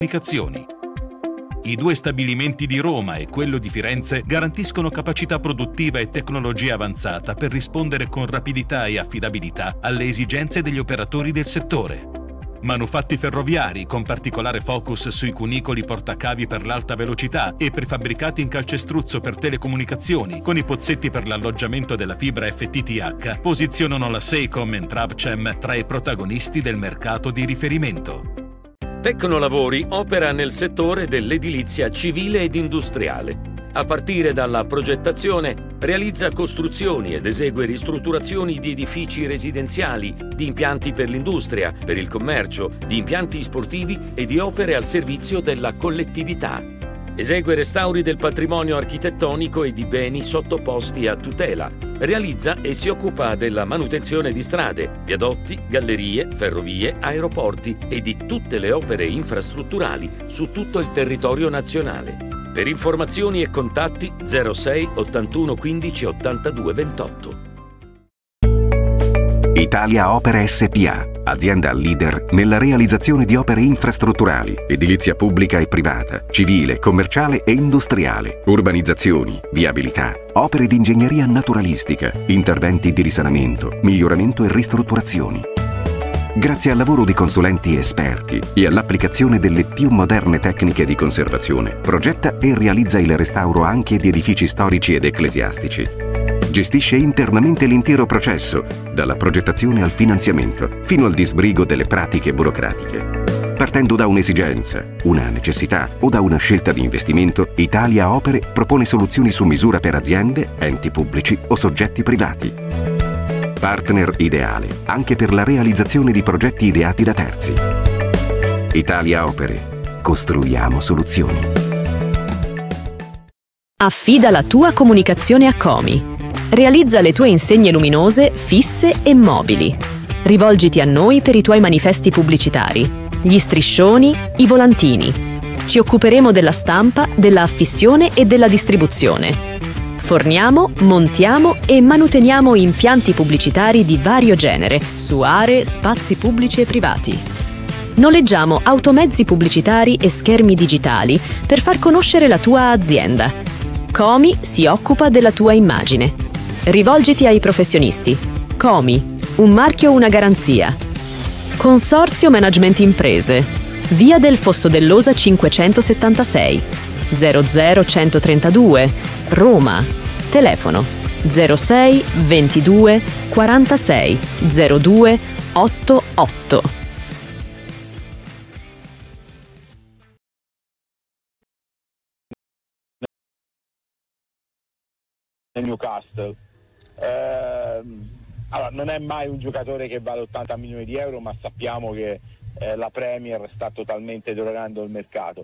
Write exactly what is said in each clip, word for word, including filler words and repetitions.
comunicazioni. I due stabilimenti di Roma e quello di Firenze garantiscono capacità produttiva e tecnologia avanzata per rispondere con rapidità e affidabilità alle esigenze degli operatori del settore. Manufatti ferroviari con particolare focus sui cunicoli portacavi per l'alta velocità e prefabbricati in calcestruzzo per telecomunicazioni con i pozzetti per l'alloggiamento della fibra F T T H posizionano la Seicom e Travcem tra i protagonisti del mercato di riferimento. Tecnolavori opera nel settore dell'edilizia civile ed industriale. A partire dalla progettazione, realizza costruzioni ed esegue ristrutturazioni di edifici residenziali, di impianti per l'industria, per il commercio, di impianti sportivi e di opere al servizio della collettività. Esegue restauri del patrimonio architettonico e di beni sottoposti a tutela. Realizza e si occupa della manutenzione di strade, viadotti, gallerie, ferrovie, aeroporti e di tutte le opere infrastrutturali su tutto il territorio nazionale. Per informazioni e contatti zero sei ottantuno quindici ottantadue ventotto. Italia Opere S P A, azienda leader nella realizzazione di opere infrastrutturali, edilizia pubblica e privata, civile, commerciale e industriale, urbanizzazioni, viabilità, opere di ingegneria naturalistica, interventi di risanamento, miglioramento e ristrutturazioni. Grazie al lavoro di consulenti esperti e all'applicazione delle più moderne tecniche di conservazione, progetta e realizza il restauro anche di edifici storici ed ecclesiastici. Gestisce internamente l'intero processo, dalla progettazione al finanziamento, fino al disbrigo delle pratiche burocratiche. Partendo da un'esigenza, una necessità o da una scelta di investimento, Italia Opere propone soluzioni su misura per aziende, enti pubblici o soggetti privati. Partner ideale anche per la realizzazione di progetti ideati da terzi. Italia Opere. Costruiamo soluzioni. Affida la tua comunicazione a Comi. Realizza le tue insegne luminose, fisse e mobili. Rivolgiti a noi per i tuoi manifesti pubblicitari, gli striscioni, i volantini. Ci occuperemo della stampa, della affissione e della distribuzione. Forniamo, montiamo e manuteniamo impianti pubblicitari di vario genere su aree, spazi pubblici e privati. Noleggiamo automezzi pubblicitari e schermi digitali per far conoscere la tua azienda. Comi si occupa della tua immagine. Rivolgiti ai professionisti. Comi, un marchio, una garanzia. Consorzio Management Imprese. Via del Fosso dell'Osa cinquecentosettantasei, zero zero centotrentadue, Roma. Telefono zero sei ventidue quarantasei zero due ottantotto. Newcastle. Eh, allora, non è mai un giocatore che vale ottanta milioni di euro, ma sappiamo che eh, la Premier sta totalmente drogando il mercato.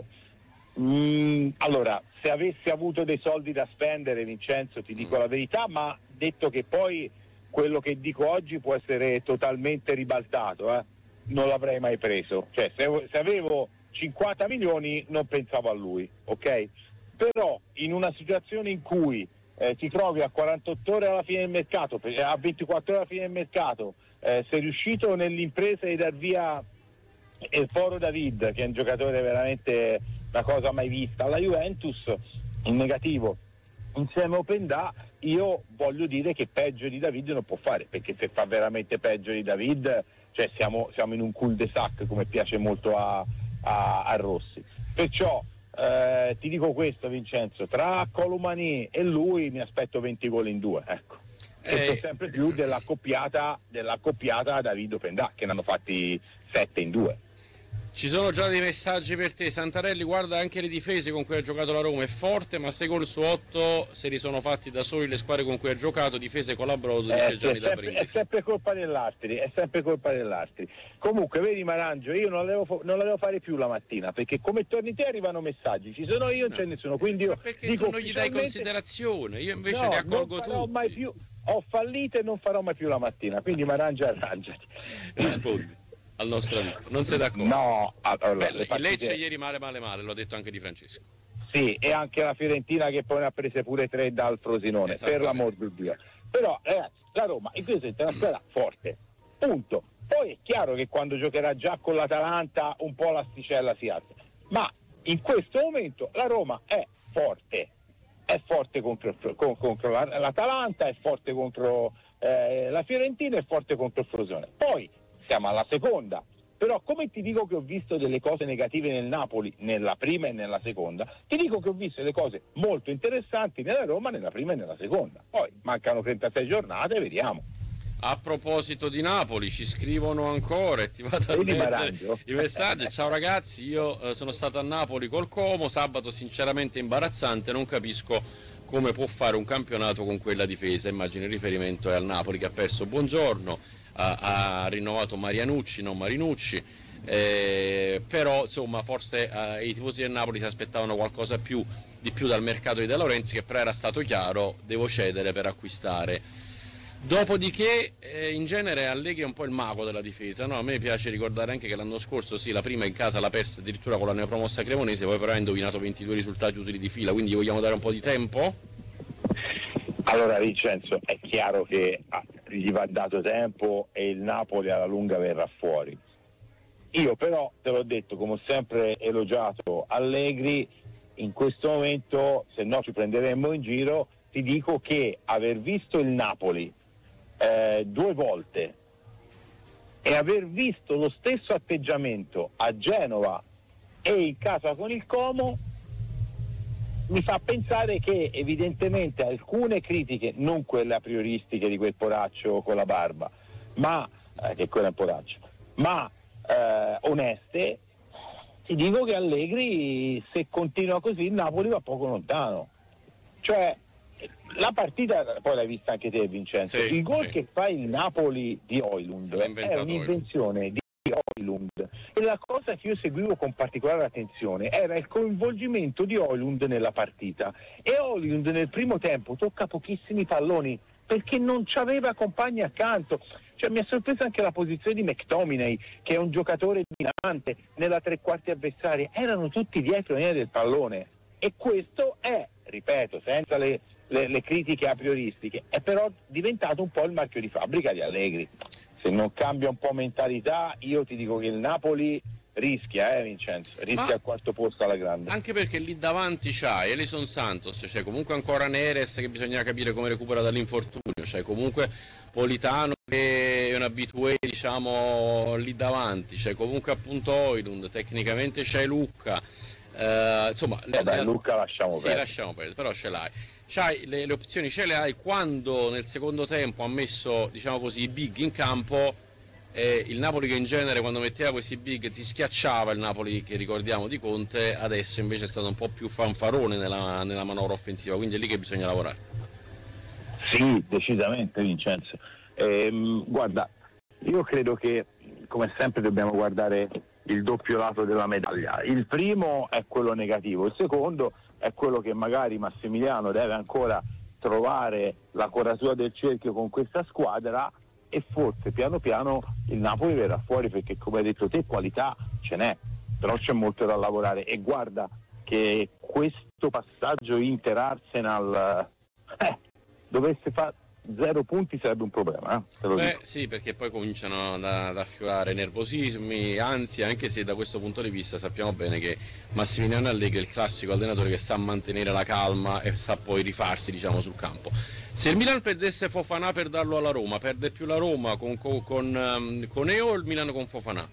Mm, allora, se avessi avuto dei soldi da spendere, Vincenzo, ti dico la verità, ma detto che poi quello che dico oggi può essere totalmente ribaltato, eh, non l'avrei mai preso. Cioè, se, se avevo cinquanta milioni non pensavo a lui, ok? Però in una situazione in cui Eh, ti trovi a quarantotto ore alla fine del mercato, a ventiquattro ore alla fine del mercato, eh, sei riuscito nell'impresa di dar via il Foro David, che è un giocatore veramente una cosa mai vista, alla Juventus, in negativo, insieme a Openda, io voglio dire che peggio di David non può fare, perché se fa veramente peggio di David, cioè siamo, siamo in un cul-de-sac, come piace molto a, a, a Rossi. Perciò Eh, ti dico questo, Vincenzo, tra Colomani e lui mi aspetto venti gol in due, ecco. E eh. sempre più dell'accoppiata dell'accoppiata David Openda, che ne hanno fatti sette in due. Ci sono già dei messaggi per te. Santarelli, guarda anche le difese con cui ha giocato la Roma, è forte, ma sei gol su otto se li sono fatti da soli le squadre con cui ha giocato, difese collaborato, dice eh, Gianni è, sempre, è sempre colpa dell'Astri, è sempre colpa dell'Astri. Comunque, vedi Marangio, io non la devo, non la devo fare più la mattina, perché come torni te arrivano messaggi, ci sono io, non c'è nessuno, quindi io ma perché dico tu non gli dai considerazione? Io invece no, li accolgo non farò tutti. Mai più, ho fallito e non farò mai più la mattina, quindi Marangio arrangiati. Rispondi al nostro amico, non sei d'accordo? No, allora, Beh, il Lecce ieri male male male, l'ho detto anche Di Francesco. Sì, e anche la Fiorentina che poi ne ha prese pure tre dal Frosinone, per l'amor di Dio. Però ragazzi, la Roma in questo è una squadra forte, punto. Poi è chiaro che quando giocherà già con l'Atalanta un po' l'asticella si alza, ma in questo momento la Roma è forte, è forte contro, contro l'Atalanta, è forte contro eh, la Fiorentina, è forte contro il Frosinone. Poi siamo alla seconda, però come ti dico che ho visto delle cose negative nel Napoli nella prima e nella seconda, ti dico che ho visto delle cose molto interessanti nella Roma nella prima e nella seconda. Poi mancano trentasei giornate, vediamo. A proposito di Napoli, ci scrivono ancora e ti vado a leggere i messaggi. Ciao ragazzi, io eh, sono stato a Napoli col Como, sabato sinceramente imbarazzante, non capisco come può fare un campionato con quella difesa. Immagino il riferimento è al Napoli che ha perso Buongiorno, ha, ha rinnovato Marianucci, non Marinucci, eh, però insomma forse eh, i tifosi del Napoli si aspettavano qualcosa più, di più dal mercato di De Laurentiis, che però era stato chiaro, devo cedere per acquistare. Dopodiché eh, in genere Allegri è un po' il mago della difesa, no? A me piace ricordare anche che l'anno scorso sì, la prima in casa l'ha persa addirittura con la neopromossa Cremonese, poi però ha indovinato ventidue risultati utili di fila, quindi vogliamo dare un po' di tempo? Allora Vincenzo, è chiaro che ah, gli va dato tempo e il Napoli alla lunga verrà fuori. Io però te l'ho detto, come ho sempre elogiato Allegri, in questo momento, se no ci prenderemmo in giro, ti dico che aver visto il Napoli Eh, due volte e aver visto lo stesso atteggiamento a Genova e in casa con il Como mi fa pensare che evidentemente alcune critiche, non quelle a prioristiche di quel poraccio con la barba, ma eh, che quello è un poraccio, ma eh, oneste, ti dico che Allegri, se continua così, il Napoli va poco lontano. Cioè la partita, poi l'hai vista anche te Vincenzo, sì, il gol sì. che fa il Napoli di Højlund è un'invenzione di Højlund, e la cosa che io seguivo con particolare attenzione era il coinvolgimento di Højlund nella partita, e Højlund nel primo tempo tocca pochissimi palloni perché non c'aveva compagni accanto. Cioè, mi ha sorpreso anche la posizione di McTominay, che è un giocatore dominante nella tre quarti avversaria, erano tutti dietro linea del pallone, e questo è, ripeto, senza le Le, le critiche a prioristiche, è però diventato un po' il marchio di fabbrica di Allegri. Se non cambia un po' mentalità, io ti dico che il Napoli rischia, eh Vincenzo, rischia Ma al quarto posto alla grande. anche perché lì davanti c'hai Elison Santos, c'è comunque ancora Neres che bisogna capire come recupera dall'infortunio, c'è comunque Politano che è un abitué, diciamo, lì davanti, c'è comunque appunto Højlund, tecnicamente c'è Lucca, eh, insomma eh beh, le, Lucca lasciamo sì, perdere. lasciamo perdere, però ce l'hai. C'hai le, le opzioni, ce le hai. Quando nel secondo tempo ha messo, diciamo così, i big in campo, eh, il Napoli che in genere quando metteva questi big ti schiacciava, il Napoli che ricordiamo di Conte, adesso invece è stato un po' più fanfarone nella, nella manovra offensiva, quindi è lì che bisogna lavorare. Sì, decisamente Vincenzo. Ehm, guarda, io credo che come sempre dobbiamo guardare il doppio lato della medaglia. Il primo è quello negativo, il secondo è quello che magari Massimiliano deve ancora trovare la quadratura del cerchio con questa squadra, e forse piano piano il Napoli verrà fuori, perché come hai detto te qualità ce n'è, però c'è molto da lavorare. E guarda che questo passaggio Inter-Arsenal eh, dovesse fare zero punti sarebbe un problema, eh? Te lo Beh dico. sì, perché poi cominciano ad, ad affiorare nervosismi, anzi, anche se da questo punto di vista sappiamo bene che Massimiliano Allegri è il classico allenatore che sa mantenere la calma e sa poi rifarsi, diciamo, sul campo. Se il Milan perdesse Fofana per darlo alla Roma, perde più la Roma con, con, con, con Eo o il Milan con Fofana?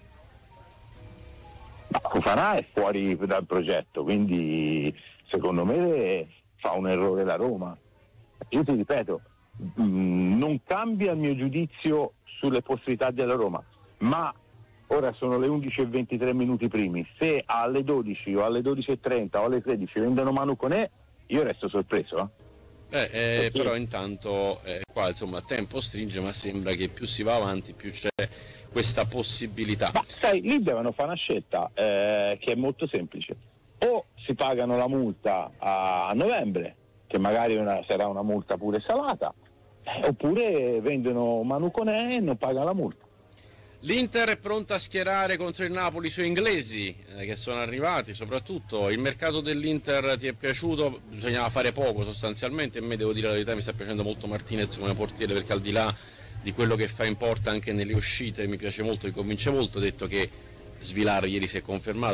Ma Fofana è fuori dal progetto, quindi secondo me fa un errore la Roma. Io ti ripeto, non cambia il mio giudizio sulle possibilità della Roma, ma ora sono le undici e ventitré minuti primi, se alle dodici o alle dodici e trenta o alle tredici vendono Manu Koné, io resto sorpreso, eh? Eh, eh, però intanto eh, qua insomma il tempo stringe, ma sembra che più si va avanti più c'è questa possibilità. Ma sai, lì devono fare una scelta eh, che è molto semplice: o si pagano la multa a, a novembre, che magari una, sarà una multa pure salata, eh, oppure vendono Manu Koné e non pagano la multa. L'Inter è pronta a schierare contro il Napoli i suoi inglesi eh, che sono arrivati. Soprattutto il mercato dell'Inter ti è piaciuto? Bisognava fare poco sostanzialmente, e a me, devo dire la verità, mi sta piacendo molto Martinez come portiere, perché al di là di quello che fa in porta anche nelle uscite mi piace molto, mi convince molto. Ho detto che Svilar ieri si è confermato